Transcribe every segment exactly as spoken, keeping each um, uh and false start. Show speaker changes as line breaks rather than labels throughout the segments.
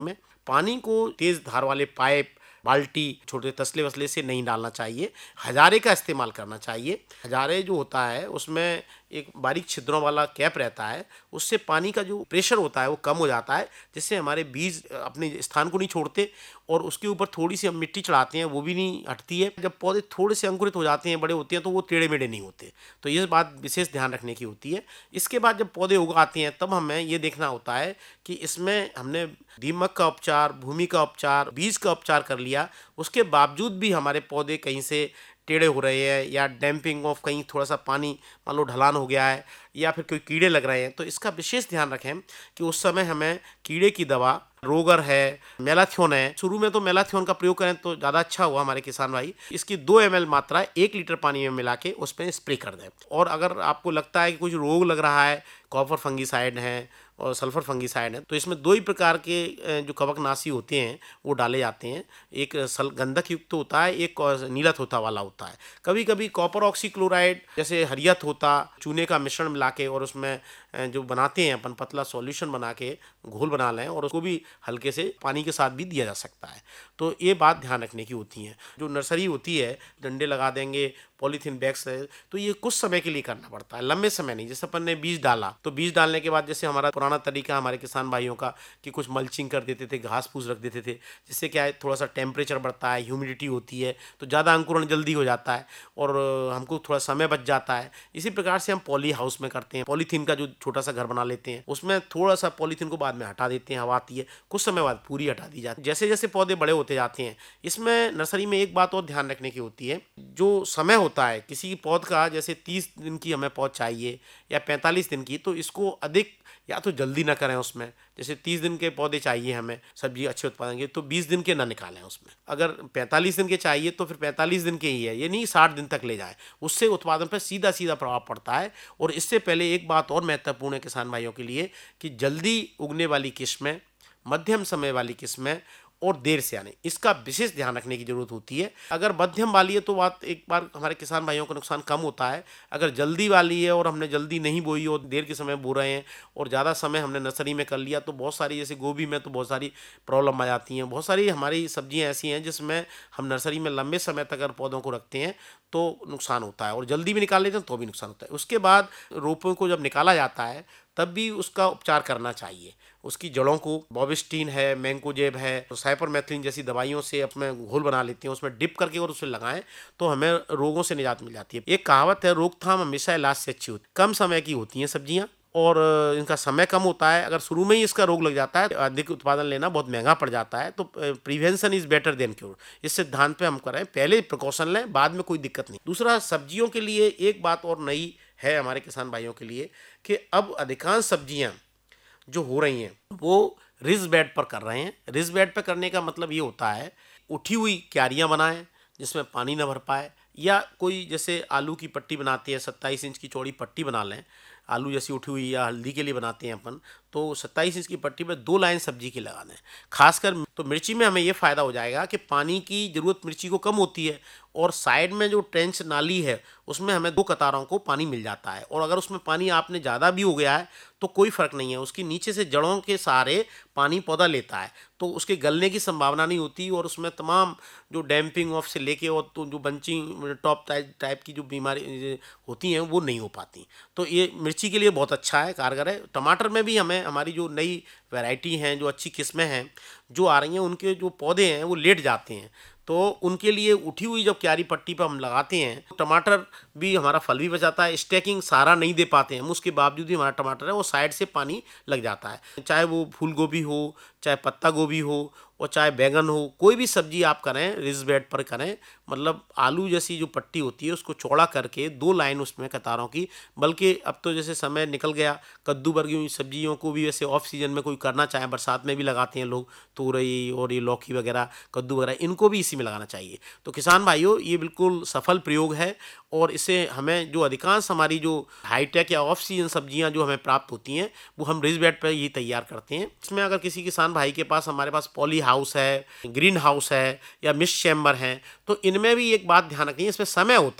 में पानी को तेज धार वाले पाइप, बाल्टी, छोटे तसले वसले से नहीं डालना चाहिए। हजारे का इस्तेमाल करना चाहिए। हजारे जो होता है उसमें एक बारीक छिद्रों वाला कैप रहता है, उससे पानी का जो प्रेशर होता है वो कम हो जाता है, जिससे हमारे बीज अपने स्थान को नहीं छोड़ते और उसके ऊपर थोड़ी सी हम मिट्टी चढ़ाते हैं वो भी नहीं हटती है। जब पौधे थोड़े से अंकुरित हो जाते हैं, बड़े होते हैं, तो वो टेढ़े मेढ़े नहीं होते। तो ये बात विशेष ध्यान रखने की होती है। इसके बाद जब पौधे उगाते हैं तब हमें ये देखना होता है कि इसमें हमने दीमक का उपचार, भूमि का उपचार, बीज का उपचार कर लिया, उसके बावजूद भी हमारे पौधे कहीं से टेढ़े हो रहे हैं या डैम्पिंग ऑफ, कहीं थोड़ा सा पानी मान लो ढलान हो गया है या फिर कोई कीड़े लग रहे हैं, तो इसका विशेष ध्यान रखें कि उस समय हमें कीड़े की दवा, रोगर है, मेलाथियोन है, शुरू में तो मेलाथियोन का प्रयोग करें तो ज़्यादा अच्छा हुआ हमारे किसान भाई। इसकी दो एम एल मात्रा एक लीटर पानी में मिला के उस पर स्प्रे कर दें। और अगर आपको लगता है कि कुछ रोग लग रहा है, कॉपर फंगीसाइड है और सल्फर फंगीसाइड है, तो इसमें दो ही प्रकार के अ, जो कवकनाशी होते हैं वो डाले जाते हैं। एक सल गंधक युक्त होता है, एक और नीला थोथा वाला होता है। कभी कभी कॉपर ऑक्सीक्लोराइड जैसे हरियत होता, चूने का मिश्रण मिला के और उसमें अ, जो बनाते हैं अपन पतला सॉल्यूशन बना के घोल बना लें और उसको भी हल्के से पानी के साथ भी दिया जा सकता है। तो ये बात ध्यान रखने की होती है। जो नर्सरी होती है, डंडे लगा देंगे, पॉलीथीन बैग्स है, तो ये कुछ समय के लिए करना पड़ता है, लंबे समय नहीं। जैसे अपन ने बीज डाला तो बीज डालने के बाद जैसे हमारा पुराना तरीका हमारे किसान भाइयों का कि कुछ मल्चिंग कर देते थे, घास फूस रख देते थे, जिससे क्या है थोड़ा सा टेम्परेचर बढ़ता है, ह्यूमिडिटी होती है, तो ज़्यादा अंकुरण जल्दी हो जाता है और अ, हमको थोड़ा समय बच जाता है। इसी प्रकार से हम पॉली हाउस में करते हैं, पॉलीथीन का जो छोटा सा घर बना लेते हैं, उसमें थोड़ा सा पॉलीथीन को बाद में हटा देते हैं, हवा आती है, कुछ समय बाद पूरी हटा दी जाती है। जैसे जैसे पौधे बड़े होते जाते हैं, इसमें नर्सरी में एक बात और ध्यान रखने की होती है, जो समय होता है किसी पौध का, जैसे तीस दिन की हमें पौध चाहिए या पैंतालीस दिन की, तो इसको अधिक या तो जल्दी ना करें उसमें। जैसे तीस दिन के पौधे चाहिए हमें सब्जी अच्छे उत्पादन के, तो बीस दिन के ना निकालें उसमें। अगर पैंतालीस दिन के चाहिए तो फिर पैंतालीस दिन के ही है, ये नहीं साठ दिन तक ले जाए, उससे उत्पादन पर सीधा सीधा प्रभाव पड़ता है। और इससे पहले एक बात और महत्वपूर्ण है किसान भाइयों के लिए कि जल्दी उगने वाली किस्में, मध्यम समय वाली किस्में और देर से आने, इसका विशेष ध्यान रखने की जरूरत होती है। अगर मध्यम वाली है तो बात एक बार हमारे किसान भाइयों को नुकसान कम होता है। अगर जल्दी वाली है और हमने जल्दी नहीं बोई और देर के समय बो रहे हैं और ज़्यादा समय हमने नर्सरी में कर लिया, तो बहुत सारी, जैसे गोभी में तो बहुत सारी प्रॉब्लम आ जाती हैं। बहुत सारी हमारी सब्जियां ऐसी हैं जिसमें हम नर्सरी में लंबे समय तक अगर पौधों को रखते हैं तो नुकसान होता है, और जल्दी भी निकाल लेते हैं तो भी नुकसान होता है। उसके बाद रोपों को जब निकाला जाता है तब भी उसका उपचार करना चाहिए। उसकी जड़ों को बॉबिस्टीन है, मैंकोजेब है, साइपरमेथ्रिन जैसी दवाइयों से अपने घोल बना लेते हैं, उसमें डिप करके और उसे लगाएं तो हमें रोगों से निजात मिल जाती है। एक कहावत है, रोकथाम हमेशा इलाज से अच्छी होती है। कम समय की होती हैं सब्जियां और इनका समय कम होता है। अगर शुरू में ही इसका रोग लग जाता है तो अधिक उत्पादन लेना बहुत महंगा पड़ जाता है। तो prevention is better than cure, इस सिद्धांत पे हम करें, पहले प्रिकॉशन लें, बाद में कोई दिक्कत नहीं। दूसरा, सब्जियों के लिए एक बात और नई है हमारे किसान भाइयों के लिए कि अब अधिकांश सब्जियां जो हो रही हैं वो रिज बेड पर कर रहे हैं। रिज बेड पर करने का मतलब ये होता है उठी हुई क्यारियां बनाएं जिसमें पानी न भर पाए, या कोई जैसे आलू की पट्टी बनाते हैं, सत्ताईस इंच की चौड़ी पट्टी बना लें, आलू जैसी उठी हुई, या हल्दी के लिए बनाते हैं अपन, तो सत्ताईस इंच की पट्टी पे दो लाइन सब्जी की लगा दें। खासकर तो मिर्ची में हमें ये फ़ायदा हो जाएगा कि पानी की ज़रूरत मिर्ची को कम होती है और साइड में जो ट्रेंच नाली है उसमें हमें दो कतारों को पानी मिल जाता है। और अगर उसमें पानी आपने ज़्यादा भी हो गया है तो कोई फ़र्क नहीं है, उसकी नीचे से जड़ों के सहारे पानी पौधा लेता है, तो उसके गलने की संभावना नहीं होती और उसमें तमाम जो डैम्पिंग ऑफ से लेके और तो जो बंचिंग टॉप टाइप टाइप की जो बीमारी होती हैं वो नहीं हो पाती। तो ये मिर्ची के लिए बहुत अच्छा है, कारगर है। टमाटर में भी हमें हमारी जो नई वैरायटी हैं, जो अच्छी किस्में हैं जो आ रही हैं, उनके जो पौधे हैं वो लेट जाते हैं, तो उनके लिए उठी हुई जब क्यारी पट्टी पर हम लगाते हैं तो टमाटर भी हमारा फल भी बचाता है। स्टैकिंग सहारा नहीं दे पाते हैं हम, उसके बावजूद भी हमारा टमाटर है वो साइड से पानी लग जाता है। चाहे वो फूल गोभी हो, चाहे पत्ता गोभी हो और चाहे बैगन हो, कोई भी सब्जी आप करें रिज बेड पर करें, मतलब आलू जैसी जो पट्टी होती है उसको चौड़ा करके दो लाइन उसमें कतारों की। बल्कि अब तो जैसे समय निकल गया, कद्दू वर्गीय सब्जियों को भी वैसे ऑफ सीजन में कोई करना चाहे, बरसात में भी लगाते हैं लोग, तुरई और ये लौकी वगैरह, कद्दू वगैरह, इनको भी इसी में लगाना चाहिए। तो किसान भाइयों, ये बिल्कुल सफल प्रयोग है और इससे हमें जो अधिकांश हमारी जो हाईटेक या ऑफ सीजन सब्जियां जो हमें प्राप्त होती हैं वो हम रिज बेड पर ही तैयार करते हैं। इसमें अगर किसी किसान भाई के पास, हमारे पास पॉली हाउस है, ग्रीन हाउस है या मिस्ट चैम्बर है, तो इनमें भी एक बात ध्यान रखनी है, इसमें समय होता है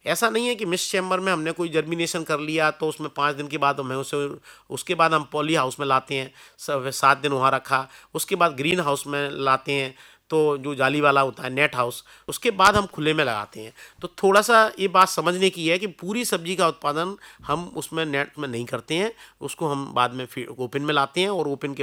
ऐसा नहीं है कि मिक्स चैम्बर में हमने कोई जर्मिनेशन कर लिया तो उसमें पाँच दिन के बाद हमें उसे उसके बाद हम पॉली हाउस में लाते हैं, सब सात दिन वहाँ रखा, उसके बाद ग्रीन हाउस में लाते हैं, तो जो जाली वाला होता है नेट हाउस, उसके बाद हम खुले में लगाते हैं। तो थोड़ा सा ये बात समझने की है कि पूरी सब्जी का उत्पादन हम उसमें नेट में नहीं करते हैं, उसको हम बाद में फिर ओपन में लाते हैं और ओपन के